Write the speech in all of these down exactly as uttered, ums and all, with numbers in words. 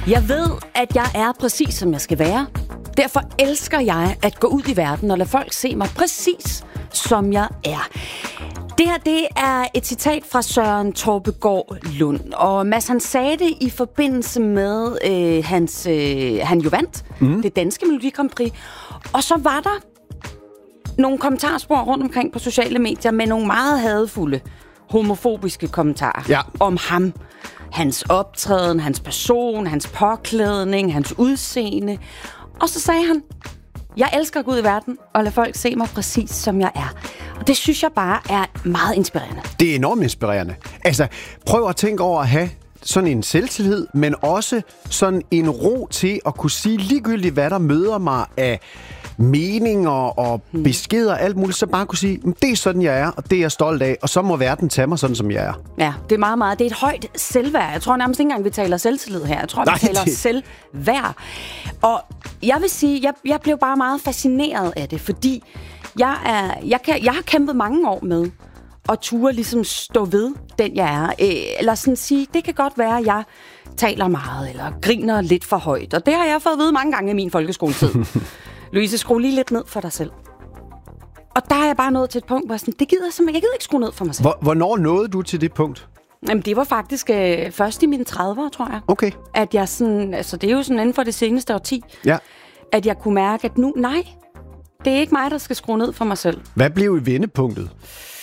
Jeg ved, at jeg er præcis, som jeg skal være. Derfor elsker jeg at gå ud i verden og lade folk se mig præcis, som jeg er. Det her, det er et citat fra Søren Torpegaard Lund. Og Mads, han sagde det i forbindelse med øh, hans... Øh, han jo vandt mm. det danske Melodi Grand Prix. Og så var der nogle kommentarspor rundt omkring på sociale medier med nogle meget hadefulde, homofobiske kommentarer ja. om ham. Hans optræden, hans person, hans påklædning, hans udseende. Og så sagde han, jeg elsker at gå ud i verden og lade folk se mig præcis, som jeg er. Og det synes jeg bare er meget inspirerende. Det er enormt inspirerende. Altså, prøv at tænke over at have sådan en selvtillid, men også sådan en ro til at kunne sige ligegyldigt, hvad der møder mig af meninger og beskeder og alt muligt, så bare kunne sige, det er sådan, jeg er, og det er jeg stolt af, og så må verden tage mig sådan, som jeg er. Ja, det er meget, meget. Det er et højt selvværd. Jeg tror nærmest ikke engang, vi taler selvtillid her. Jeg tror, Nej, vi taler det... selvværd. Og jeg vil sige, jeg, jeg blev bare meget fascineret af det, fordi jeg, er, jeg, kan, jeg har kæmpet mange år med at ture ligesom stå ved den, jeg er. Eller sådan sige, det kan godt være, at jeg taler meget, eller griner lidt for højt. Og det har jeg fået at vide mange gange i min folkeskoletid. Louise, skru lige lidt ned for dig selv. Og der er jeg bare nået til et punkt, hvor jeg sådan, det gider jeg simpelthen, jeg gider ikke skrue ned for mig selv. Hvor, hvornår nåede du til det punkt? Jamen, det var faktisk øh, først i mine tredivere, tror jeg. Okay. At jeg sådan, altså det er jo sådan inden for det seneste årti, ja. at jeg kunne mærke, at nu, nej, det er ikke mig, der skal skrue ned for mig selv. Hvad blev i vendepunktet?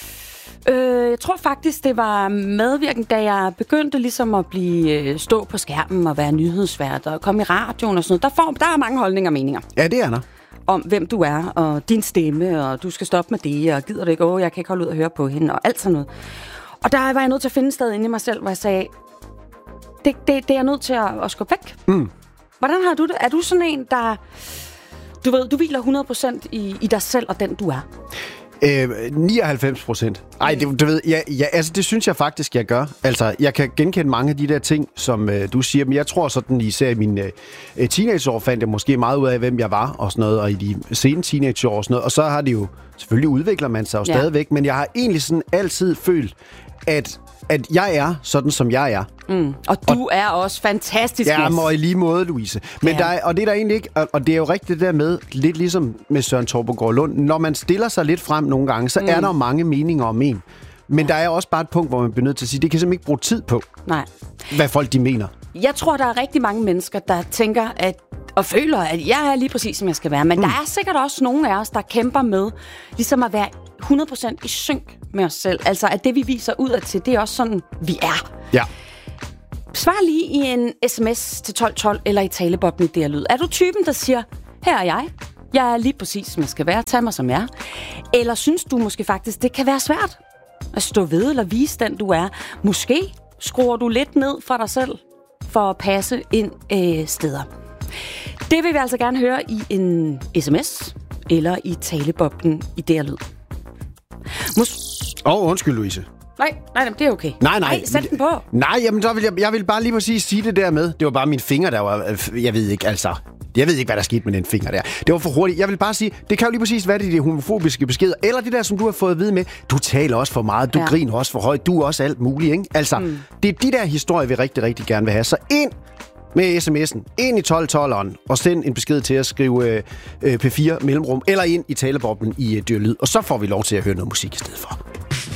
Øh, jeg tror faktisk, det var medvirkende, da jeg begyndte ligesom at blive stå på skærmen og være nyhedsvært og komme i radioen og sådan noget. Der, får, der er mange holdninger og meninger. Ja, det er der. Om hvem du er, og din stemme, og du skal stoppe med det, og gider det ikke, åh, jeg kan ikke holde ud og høre på hende, og alt sådan noget. Og der var jeg nødt til at finde et sted inde i mig selv, hvor jeg sagde, det, det, det er jeg nødt til at, at skubbe væk. Mm. Hvordan har du det? Er du sådan en, der, du ved, du hviler hundrede procent i, i dig selv og den, du er? Øh, nioghalvfems procent. Ej, det, du ved, ja, ja, altså, det synes jeg faktisk, jeg gør. Altså, jeg kan genkende mange af de der ting, som øh, du siger, men jeg tror sådan, især i mine øh, teenageår fandt jeg måske meget ud af, hvem jeg var og sådan noget, og i de sene teenageår og sådan noget, og så har det jo, selvfølgelig udvikler man sig jo ja. stadigvæk, men jeg har egentlig sådan altid følt, at at jeg er sådan, som jeg er. Mm. Og du og, er også fantastisk. Ja, må i lige måde, Louise. Men ja. der er, og det er der egentlig ikke, og, og det er jo rigtigt det der med, lidt ligesom med Søren Torpegaard Lund, når man stiller sig lidt frem nogle gange, så mm. er der mange meninger om en. Men ja. der er også bare et punkt, hvor man bliver nødt til at sige, det kan simpelthen ikke bruge tid på, Nej. hvad folk de mener. Jeg tror, der er rigtig mange mennesker, der tænker at, og føler, at jeg er lige præcis, som jeg skal være. Men mm. der er sikkert også nogle af os, der kæmper med ligesom at være hundrede procent i synk med os selv. Altså, at det, vi viser udad til, det er også sådan, vi er. Ja. Svar lige i en sms til tolv tolv eller i talebobben i D R Lyd. Er du typen, der siger, her er jeg. Jeg er lige præcis, som jeg skal være. Tag mig, som jeg er. Eller synes du måske faktisk, det kan være svært at stå ved eller vise den, du er? Måske skruer du lidt ned for dig selv for at passe ind øh, steder. Det vil vi altså gerne høre i en sms eller i talebobben i D R Lyd. Mås- Åh, oh, undskyld, Louise. Nej, nej, det er okay. Nej, nej. Nej, sæt den på. Nej, jamen, så vil jeg, jeg vil bare lige præcis sige det der med. Det var bare mine fingre, der var... Jeg ved ikke, altså... Jeg ved ikke, hvad der skete med den finger der. Det var for hurtigt. Jeg vil bare sige, det kan jo lige præcis være det, de homofobiske beskeder, eller det der, som du har fået at vide med. Du taler også for meget, du ja. griner også for højt, du er også alt muligt, ikke? Altså, mm. det er de der historier, vi rigtig, rigtig gerne vil have. Så ind med sms'en, ind i tolv tolveren, og send en besked til at skrive øh, P fire mellemrum, eller ind i taleboblen i øh, D R Lyd, og så får vi lov til at høre noget musik i stedet for.